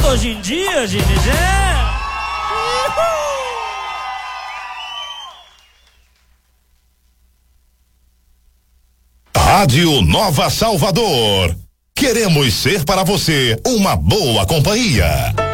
hoje em dia, gente, é. Rádio Nova Salvador. Queremos ser para você uma boa companhia.